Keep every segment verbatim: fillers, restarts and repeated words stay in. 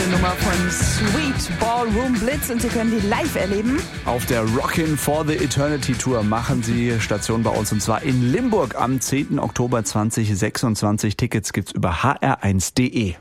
Nummer von Sweet Ballroom Blitz und Sie können die live erleben. Auf der Rockin' for the Eternity Tour machen Sie Station bei uns und zwar in Limburg am zehnten Oktober zweitausendsechsundzwanzig. Tickets gibt's über h r eins punkt d e.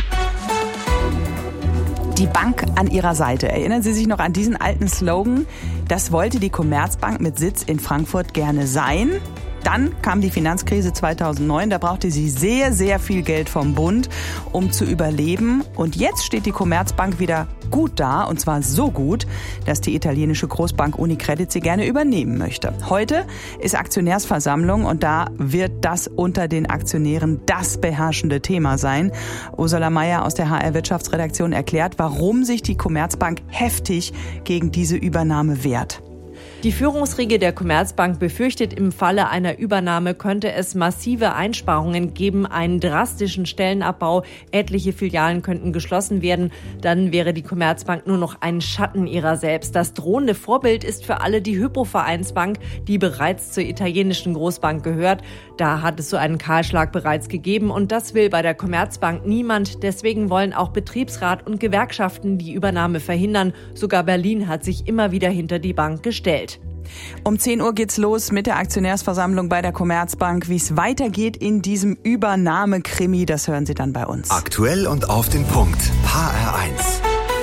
Die Bank an Ihrer Seite. Erinnern Sie sich noch an diesen alten Slogan? Das wollte die Commerzbank mit Sitz in Frankfurt gerne sein. Dann kam die Finanzkrise zweitausendneun, da brauchte sie sehr, sehr viel Geld vom Bund, um zu überleben. Und jetzt steht die Commerzbank wieder gut da, und zwar so gut, dass die italienische Großbank Unicredit sie gerne übernehmen möchte. Heute ist Aktionärsversammlung und da wird das unter den Aktionären das beherrschende Thema sein. Ursula Meier aus der H R Wirtschaftsredaktion erklärt, warum sich die Commerzbank heftig gegen diese Übernahme wehrt. Die Führungsriege der Commerzbank befürchtet, im Falle einer Übernahme könnte es massive Einsparungen geben, einen drastischen Stellenabbau, etliche Filialen könnten geschlossen werden. Dann wäre die Commerzbank nur noch ein Schatten ihrer selbst. Das drohende Vorbild ist für alle die Hypo-Vereinsbank, die bereits zur italienischen Großbank gehört. Da hat es so einen Kahlschlag bereits gegeben und das will bei der Commerzbank niemand. Deswegen wollen auch Betriebsrat und Gewerkschaften die Übernahme verhindern. Sogar Berlin hat sich immer wieder hinter die Bank gestellt. Um zehn Uhr geht's los mit der Aktionärsversammlung bei der Commerzbank. Wie es weitergeht in diesem Übernahmekrimi, das hören Sie dann bei uns. Aktuell und auf den Punkt. H R eins.